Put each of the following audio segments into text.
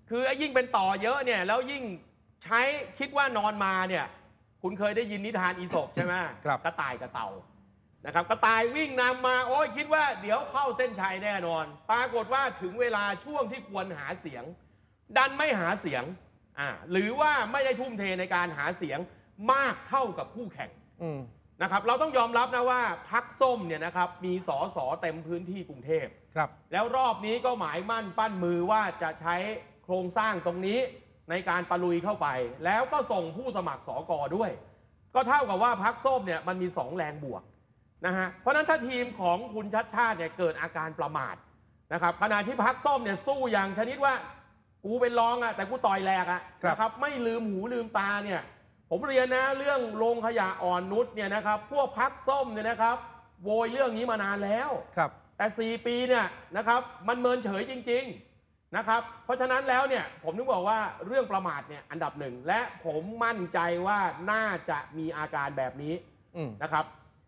คือยิ่งเป็นต่อเยอะเนี่ยแล้วยิ่งใช้คิดว่านอนมาเนี่ยคุณเคยได้ยินนิทานอีสปใช่ไหมกระต่ายกับเต่านะครับกระต่ายวิ่งนำมาโอ้ยคิดว่าเดี๋ยวเข้าเส้นชัยแน่นอนปรากฏว่าถึงเวลาช่วงที่ควรหาเสียงดันไม่หาเสียงหรือว่าไม่ได้ทุ่มเทในการหาเสียงมากเท่ากับคู่แข่งนะครับเราต้องยอมรับนะว่าพรรคส้มเนี่ยนะครับมีส.ส.เต็มพื้นที่กรุงเทพแล้วรอบนี้ก็หมายมั่นปั้นมือว่าจะใช้โครงสร้างตรงนี้ในการประลุยเข้าไปแล้วก็ส่งผู้สมัครสก.ด้วยก็เท่ากับว่าพรรคส้มเนี่ยมันมี2แรงบวกนะฮะเพราะนั้นถ้าทีมของคุณชัดชาติเนี่ยเกิดอาการประมาทนะครับขณะที่พรรคส้มเนี่ยสู้อย่างชนิดว่ากูเป็นรองแต่กูต่อยแหลกนะครับไม่ลืมหูลืมตาเนี่ยผมเรียนนะเรื่องโรงขยะอ่อนนุชเนี่ยนะครับพวกพรรคส้มเนี่ยนะครับโวยเรื่องนี้มานานแล้วแต่4 ปีเนี่ยนะครับมันเมินเฉยจริงๆนะครับเพราะฉะนั้นแล้วเนี่ยผมถึงบอกว่าเรื่องประมาทเนี่ยอันดับหนึ่งและผมมั่นใจว่าน่าจะมีอาการแบบนี้นะครับ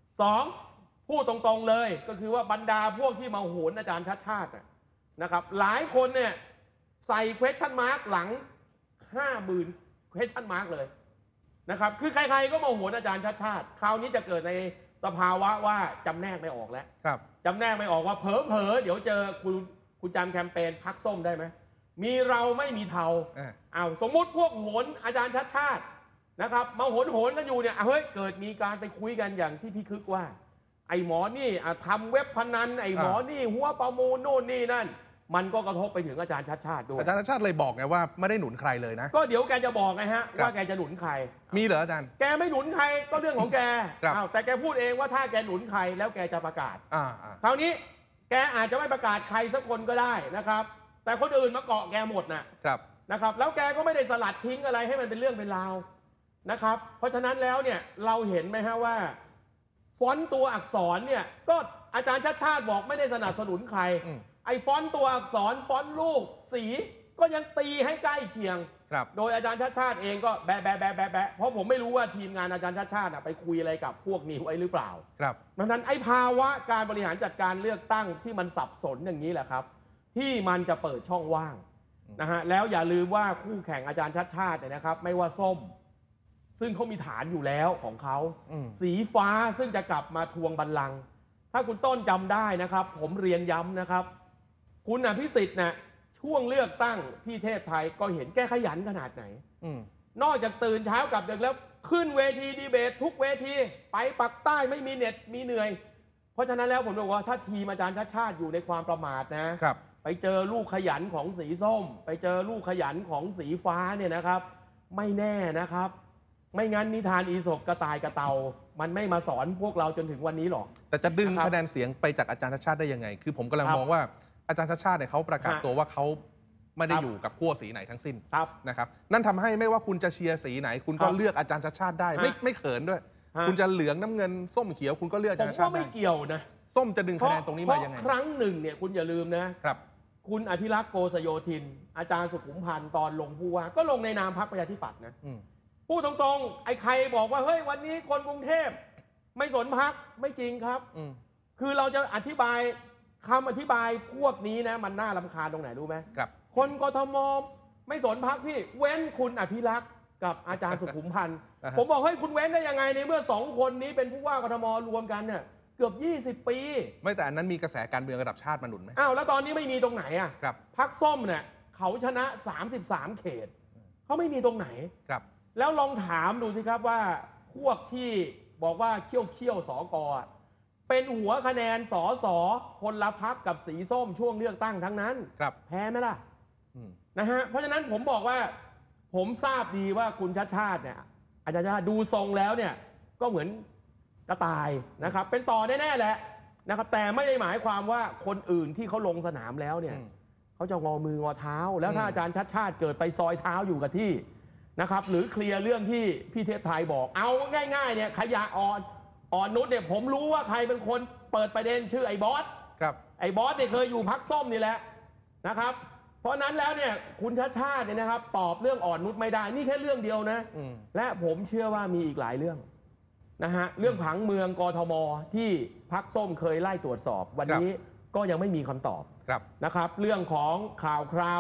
2พูดตรงๆเลยก็คือว่าบรรดาพวกที่มาโหนอาจารย์ชัดชาตินะครับหลายคนเนี่ยใส่ question mark หลัง 50,000 question mark เลยนะครับคือใครๆก็มาโหนอาจารย์ชัดชาติคราวนี้จะเกิดในสภาวะว่าจำแนกไม่ออกแล้วจำแนกไม่ออกว่าเผลอๆเดี๋ยวเจอคุณจำแคมเปญพรรคส้มได้ไหมมีเราไม่มีเทาสมมุติพวกโหนอาจารย์ชัดชาตินะครับมาโหนกันอยู่เนี่ยเฮ้ยเกิดมีการไปคุยกันอย่างที่พี่คึกว่าไอ้หมอนี่ทำเว็บพนันไอ้หมอนี่หัวประมูลโน่นนี่นั่นมันก็กระทบไปถึงอาจารย์ชัดชาติด้วยอาจารย์ชัดชาติเลยบอกไงว่าไม่ได้หนุนใครเลยนะก็เดี๋ยวแกจะบอกไงฮะว่าแกจะหนุนใครมีเหรออาจารย์แกไม่หนุนใครก็เรื่องของแกแต่แกพูดเองว่าถ้าแกหนุนใครแล้วแกจะประกาศคราวนี้แกอาจจะไม่ประกาศใครสักคนก็ได้นะครับแต่คนอื่นมาเกาะแกหมดนะครับแล้วแกก็ไม่ได้สลัดทิ้งอะไรให้มันเป็นเรื่องเป็นราวนะครับเพราะฉะนั้นแล้วเนี่ยเราเห็นไหมฮะว่าฟอนต์ตัวอักษรเนี่ยก็อาจารย์ชัดชาติบอกไม่ได้สนับสนุนใครไอ้ฟอนต์ตัวอักษรฟอนต์รูปสีก็ยังตีให้ใกล้เคียงโดยอาจารย์ชัดชาติเองก็แบะเพราะผมไม่รู้ว่าทีมงานอาจารย์ชัดชาติไปคุยอะไรกับพวกนิวไอ้หรือเปล่าดังนั้นไอ้ภาวะการบริหารจัดการเลือกตั้งที่มันสับสนอย่างนี้แหละครับที่มันจะเปิดช่องว่างนะฮะแล้วอย่าลืมว่าคู่แข่งอาจารย์ชัดชาติเนี่ยนะครับไม่ว่าส้มซึ่งเขามีฐานอยู่แล้วของเขาสีฟ้าซึ่งจะกลับมาทวงบัลลังก์ถ้าคุณต้นจำได้นะครับผมเรียนย้ำนะครับคุณอภิสิทธิ์นะช่วงเลือกตั้งพี่เทพไทยก็เห็นแกขยันขนาดไหนนอกจากตื่นเช้ากลับดึกแล้วขึ้นเวทีดีเบตทุกเวทีไปปักใต้ไม่มีเหน็ดมีเหนื่อยเพราะฉะนั้นแล้วผมบอกว่าถ้าทีมอาจารย์ชัดชาติอยู่ในความประมาทนะไปเจอลูกขยันของสีส้มไปเจอลูกขยันของสีฟ้าเนี่ยนะครับไม่แน่นะครับไม่งั้นนิทานอีสปกระต่ายกระเต่ามันไม่มาสอนพวกเราจนถึงวันนี้หรอกแต่จะดึงคะแนนเสียงไปจากอาจารย์ชัดชาติได้ยังไงคือผมกำลังมองว่าอาจารย์ชัดชาติเนี่ยเขาประกาศตัวว่าเขาไม่ได้อยู่กับขั้วสีไหนทั้งสิ้นนะครับนั่นทำให้ไม่ว่าคุณจะเชียร์สีไหนคุณก็เลือกอาจารย์ชัดชาติได้ไม่เขินด้วยคุณจะเหลืองน้ำเงินส้มเขียวคุณก็เลือกอาจารย์ชัดชาติได้ผมก็ไม่เกี่ยวนะส้มจะดึงคะแนนตรงนี้มายังไงครั้งหนึ่งเนี่ยคุณอย่าลืมนะครับคุณอภิรักษ์โกษโยธินอาจารย์สุขุมพันธ์ตอนลงผู้ว่าก็ลงในนามพรรคประชาธิปัตย์นะพูดตรงๆไอ้ใครบอกว่าเฮ้ยวันนี้คนกรุงเทพไม่สนพรรคไม่จริงครับคือเราจะอธิบายคำอธิบายพวกนี้นะมันน่ารำคาญตรงไหนรู้ไหมคนกทมไม่สนพรรคพี่เว้นคุณอภิรักษ์กับอาจารย์สุขุมพันธ์ผมบอกเฮ้ยคุณเว้นได้ยังไงในเมื่อ2 คนนี้เป็นผู้ว่ากทมรวมกันเนี่ยเกือบ20 ปีไม่แต่อันนั้นมีกระแสการเมืองระดับชาติมาหนุนไหมแล้วตอนนี้ไม่มีตรงไหนพรรคส้มเนี่ยเขาชนะ33 เขตเขาไม่มีตรงไหนแล้วลองถามดูสิครับว่าพวกที่บอกว่าเคี่ยวสกเป็นหัวคะแนนสสคนละพรรคกับสีส้มช่วงเลือกตั้งทั้งนั้นแพ้ไหมล่ะนะฮะเพราะฉะนั้นผมบอกว่าผมทราบดีว่าคุณชัดชาติเนี่ยอาจารย์ชัดดูทรงแล้วเนี่ยก็เหมือนกระต่ายนะครับเป็นต่อแน่ๆแหละนะครับแต่ไม่ได้หมายความว่าคนอื่นที่เขาลงสนามแล้วเนี่ยเขาจะงอมืองอเท้าแล้วถ้าอาจารย์ชัดชาติเกิดไปซอยเท้าอยู่กับที่นะครับหรือเคลียร์เรื่องที่พี่เทพไทยบอกเอาง่ายๆเนี่ยขยะอ่อนนุชเนี่ยผมรู้ว่าใครเป็นคนเปิดประเด็นชื่อไอ้บอสไอ้บอสเนี่ยเคยอยู่พรรคส้มนี่แหละนะครับเพราะนั้นแล้วเนี่ยคุณชัดชาติเนี่ยนะครับตอบเรื่องอ่อนนุชไม่ได้นี่แค่เรื่องเดียวนะและผมเชื่อว่ามีอีกหลายเรื่องนะฮะเรื่องผังเมืองกทมที่พรรคส้มเคยไล่ตรวจสอบวันนี้ก็ยังไม่มีคำตอบนะครับเรื่องของข่าวคราว